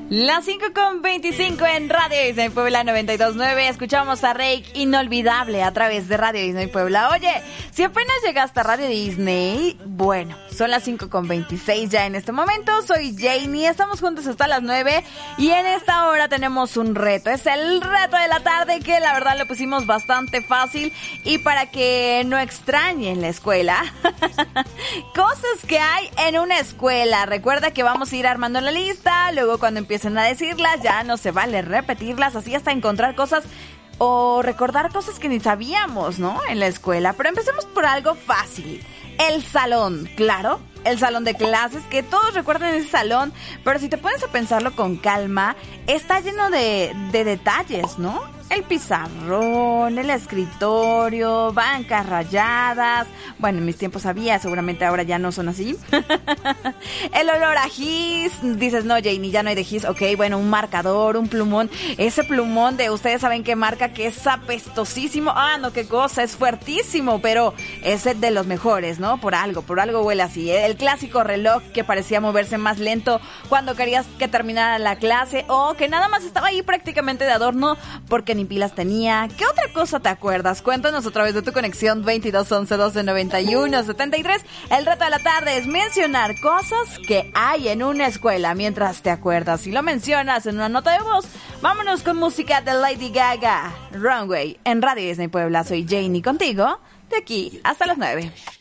Las 5:25 en Radio Disney Puebla 92.9. Escuchamos a Rake, Inolvidable, a través de Radio Disney Puebla. Oye, si apenas llegaste a Radio Disney, bueno, son las 5:26 ya en este momento. Soy Janie, estamos juntos hasta las 9 y en esta hora tenemos un reto. Es el reto de la tarde, que la verdad lo pusimos bastante fácil, y para que no extrañen la escuela, cosas que hay en una escuela. Recuerda que vamos a ir armando la lista, luego cuando empiecen a decirlas ya no se vale repetirlas, así hasta encontrar cosas o recordar cosas que ni sabíamos, ¿no? En la escuela. Pero empecemos por algo fácil. El salón, claro, el salón de clases, que todos recuerdan ese salón, pero si te pones a pensarlo con calma, está lleno de detalles, ¿no? El pizarrón, el escritorio, bancas rayadas. Bueno, en mis tiempos había, seguramente ahora ya no son así. El olor a gis. Dices, no, Janie, ya no hay de gis. Ok, bueno, un marcador, un plumón. Ese plumón de ustedes saben qué marca, que es apestosísimo. Ah, no, qué cosa, es fuertísimo, pero es de los mejores, ¿no? Por algo huele así. El clásico reloj que parecía moverse más lento cuando querías que terminara la clase, o que nada más estaba ahí prácticamente de adorno porque ni pilas tenía. ¿Qué otra cosa te acuerdas? Cuéntanos a través de tu conexión 2211 12 91 73. El reto de la tarde es mencionar cosas que hay en una escuela mientras te acuerdas. Si lo mencionas en una nota de voz, vámonos con música de Lady Gaga, Runway, en Radio Disney Puebla. Soy Janie contigo, de aquí hasta las 9.